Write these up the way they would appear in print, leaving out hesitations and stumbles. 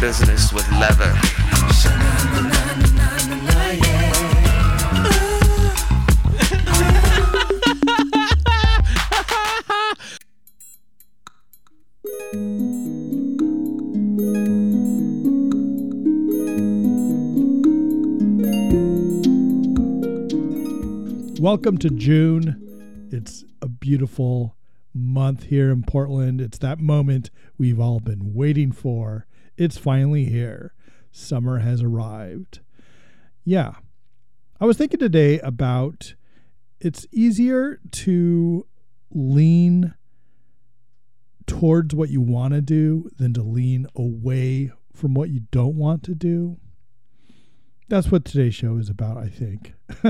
business with leather. Welcome to June. It's a beautiful month here in Portland. It's that moment we've all been waiting for. It's finally here. Summer has arrived. Yeah. I was thinking today about it's easier to lean towards what you want to do than to lean away from what you don't want to do. That's what today's show is about, I think.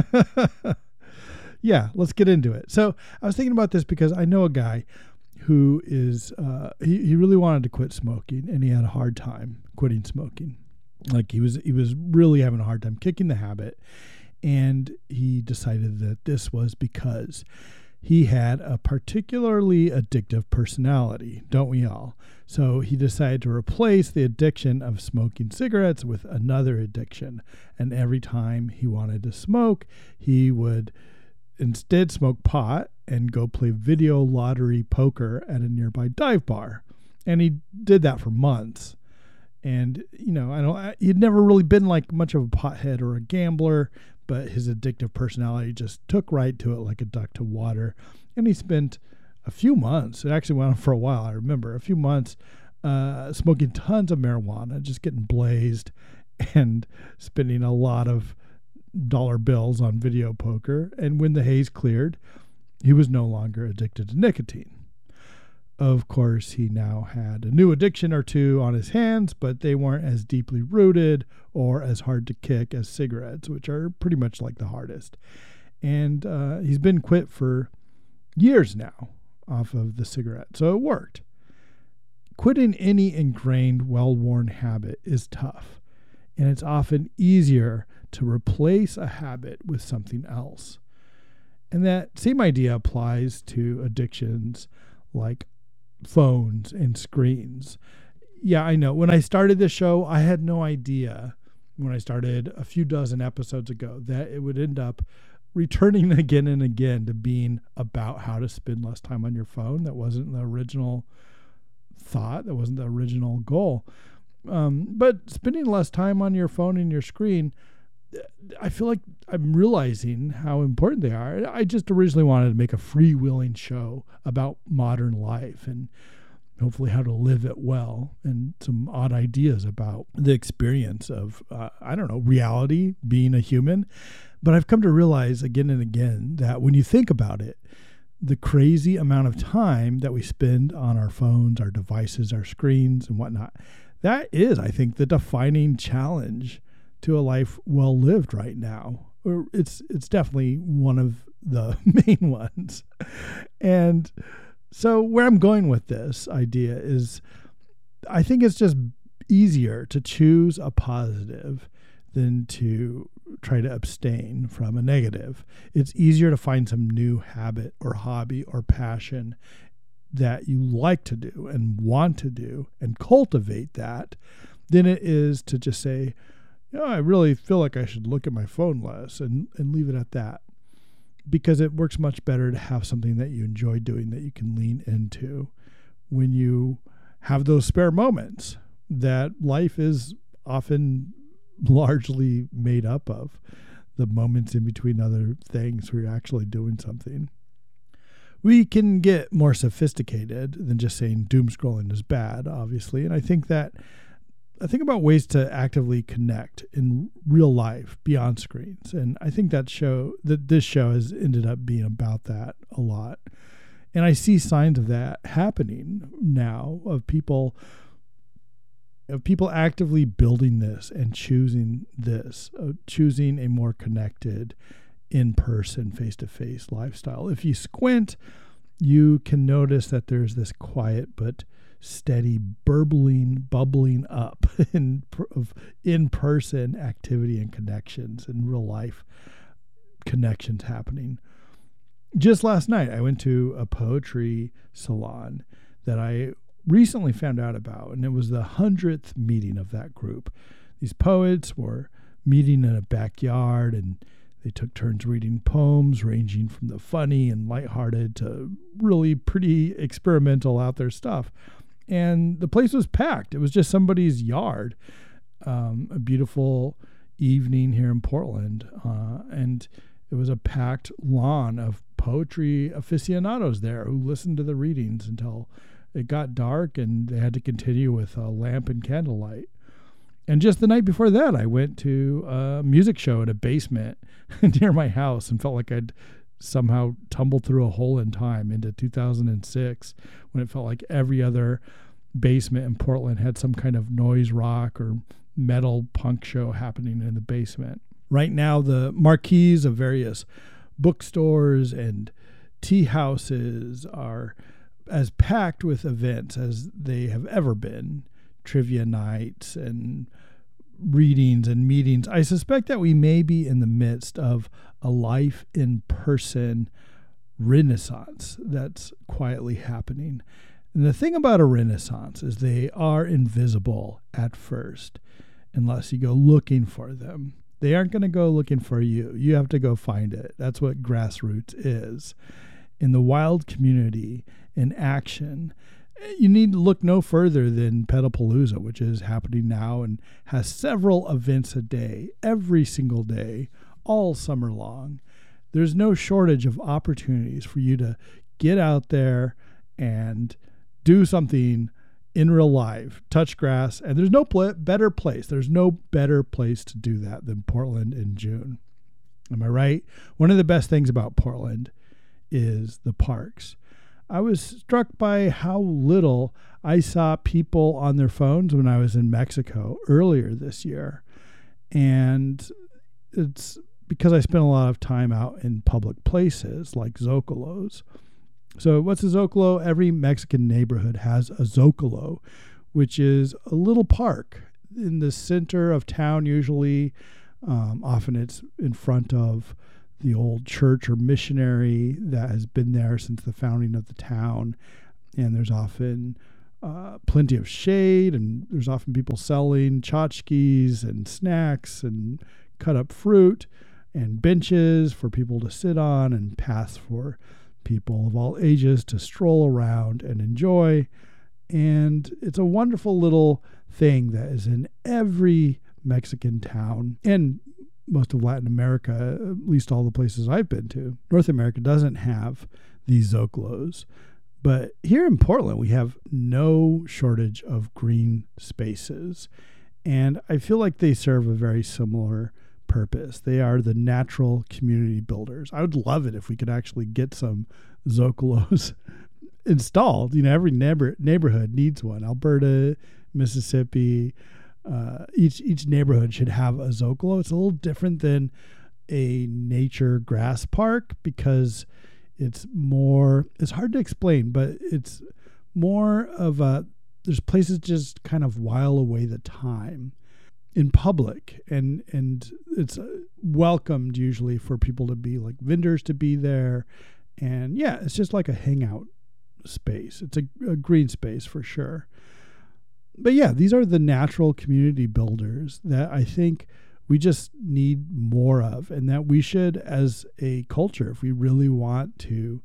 Yeah, let's get into it. So I was thinking about this because I know a guy who is, he really wanted to quit smoking, and he had a hard time quitting smoking. Like he was really having a hard time kicking the habit. And he decided that this was because he had a particularly addictive personality, don't we all? So he decided to replace the addiction of smoking cigarettes with another addiction. And every time he wanted to smoke, he would instead smoke pot and go play video lottery poker at a nearby dive bar. And he did that for months. And, you know, he'd never really been like much of a pothead or a gambler, but his addictive personality just took right to it like a duck to water. And he spent a few months, it actually went on for a while, I remember, a few months smoking tons of marijuana, just getting blazed and spending a lot of dollar bills on video poker. And when the haze cleared, he was no longer addicted to nicotine. Of course, he now had a new addiction or two on his hands, but they weren't as deeply rooted or as hard to kick as cigarettes, which are pretty much like the hardest. And he's been quit for years now off of the cigarette, so it worked. Quitting any ingrained, well-worn habit is tough, and it's often easier to replace a habit with something else. And that same idea applies to addictions like phones and screens. Yeah, I know. When I started this show, I had no idea when I started a few dozen episodes ago that it would end up returning again and again to being about how to spend less time on your phone. That wasn't the original thought. That wasn't the original goal. But spending less time on your phone and your screen, I feel like I'm realizing how important they are. I just originally wanted to make a freewheeling show about modern life and hopefully how to live it well, and some odd ideas about the experience of, reality, being a human. But I've come to realize again and again that when you think about it, the crazy amount of time that we spend on our phones, our devices, our screens and whatnot, that is, I think, the defining challenge to a life well lived right now. Or it's definitely one of the main ones. And so where I'm going with this idea is I think it's just easier to choose a positive than to try to abstain from a negative. It's easier to find some new habit or hobby or passion that you like to do and want to do and cultivate that than it is to just say, I really feel like I should look at my phone less and leave it at that, because it works much better to have something that you enjoy doing that you can lean into when you have those spare moments that life is often largely made up of, the moments in between other things where you're actually doing something. We can get more sophisticated than just saying doom scrolling is bad, obviously. And I think about ways to actively connect in real life beyond screens. And I think this show has ended up being about that a lot. And I see signs of that happening now, of people actively building this and choosing a more connected, in-person, face-to-face lifestyle. If you squint, you can notice that there's this quiet but steady bubbling up of in-person activity and connections and real life connections happening. Just last night, I went to a poetry salon that I recently found out about, and it was the 100th meeting of that group. These poets were meeting in a backyard, and they took turns reading poems ranging from the funny and lighthearted to really pretty experimental out there stuff. And the place was packed. It was just somebody's yard. A beautiful evening here in Portland. And it was a packed lawn of poetry aficionados there who listened to the readings until it got dark and they had to continue with a lamp and candlelight. And just the night before that, I went to a music show in a basement near my house and felt like I'd somehow tumbled through a hole in time into 2006, when it felt like every other basement in Portland had some kind of noise rock or metal punk show happening in the basement. Right now, the marquees of various bookstores and tea houses are as packed with events as they have ever been. Trivia nights and readings and meetings. I suspect that we may be in the midst of a life in person renaissance that's quietly happening. And the thing about a renaissance is they are invisible at first unless you go looking for them. They aren't going to go looking for you. You have to go find it. That's what grassroots is. In the wild community, in action, you need to look no further than Pedalpalooza, which is happening now and has several events a day, every single day, all summer long. There's no shortage of opportunities for you to get out there and do something in real life, touch grass, and there's no better place. There's no better place to do that than Portland in June. Am I right? One of the best things about Portland is the parks. I was struck by how little I saw people on their phones when I was in Mexico earlier this year. And it's because I spent a lot of time out in public places like Zocolos. So what's a Zocalo? Every Mexican neighborhood has a Zocalo, which is a little park in the center of town usually. Often it's in front of the old church or missionary that has been there since the founding of the town. And there's often plenty of shade, and there's often people selling tchotchkes and snacks and cut up fruit and benches for people to sit on and paths for people of all ages to stroll around and enjoy. And it's a wonderful little thing that is in every Mexican town and most of Latin America, at least all the places I've been to. North America doesn't have these Zocolos, but here in Portland, we have no shortage of green spaces. And I feel like they serve a very similar purpose. They are the natural community builders. I would love it if we could actually get some Zocolos installed. You know, every neighborhood needs one. Alberta, Mississippi, each neighborhood should have a Zocalo. It's a little different than a nature grass park because it's hard to explain, but it's more of there's places just kind of while away the time in public, and it's welcomed usually for people to be like vendors to be there. And yeah, it's just like a hangout space. It's a green space for sure. But yeah, these are the natural community builders that I think we just need more of, and that we should, as a culture, if we really want to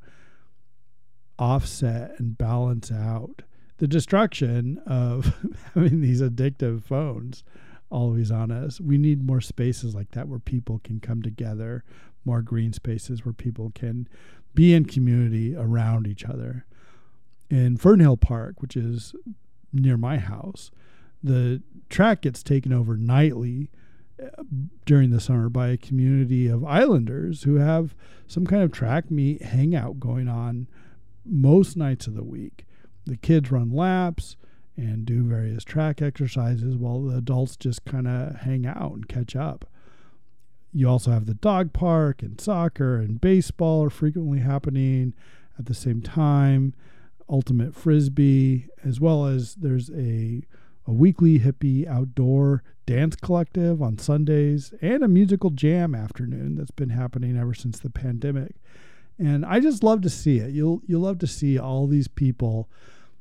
offset and balance out the destruction of having these addictive phones always on us, we need more spaces like that where people can come together, more green spaces where people can be in community around each other. In Fernhill Park, which is near my house, the track gets taken over nightly during the summer by a community of islanders who have some kind of track meet hangout going on most nights of the week. The kids run laps and do various track exercises while the adults just kind of hang out and catch up. You also have the dog park, and soccer and baseball are frequently happening at the same time. Ultimate Frisbee, as well as there's a weekly hippie outdoor dance collective on Sundays and a musical jam afternoon that's been happening ever since the pandemic. And I just love to see it. You'll love to see all these people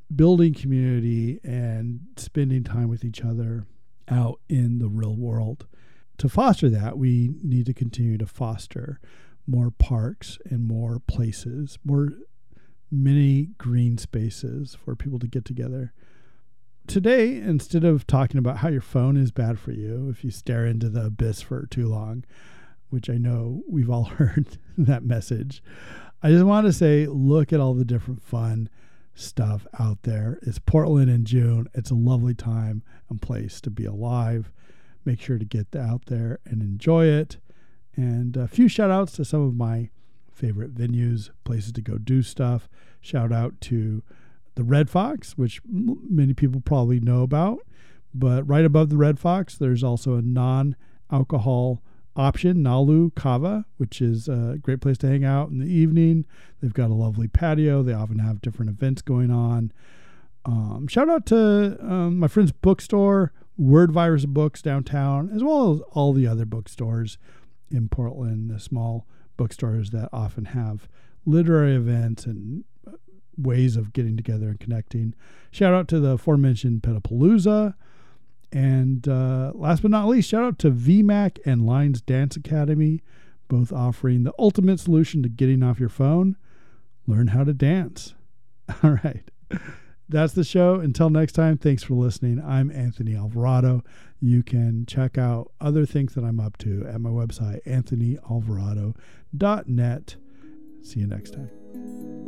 building community and spending time with each other out in the real world. To foster that, we need to continue to foster more parks and more places, more mini green spaces for people to get together. Today, instead of talking about how your phone is bad for you if you stare into the abyss for too long, which I know we've all heard that message, I just want to say, look at all the different fun stuff out there. It's Portland in June. It's a lovely time and place to be alive. Make sure to get out there and enjoy it. And a few shout outs to some of my favorite venues, places to go do stuff. Shout out to the Red Fox, which many people probably know about. But right above the Red Fox, there's also a non-alcohol option, Nalu Kava, which is a great place to hang out in the evening. They've got a lovely patio. They often have different events going on. Shout out to my friend's bookstore, Word Virus Books downtown, as well as all the other bookstores in Portland, the small bookstores that often have literary events and ways of getting together and connecting. Shout out to the aforementioned Petapalooza. And last but not least, shout out to VMAC and Lines Dance Academy, both offering the ultimate solution to getting off your phone. Learn how to dance. All right. That's the show. Until next time, thanks for listening. I'm Anthony Alvarado. You can check out other things that I'm up to at my website, anthonyalvarado.net. See you next time.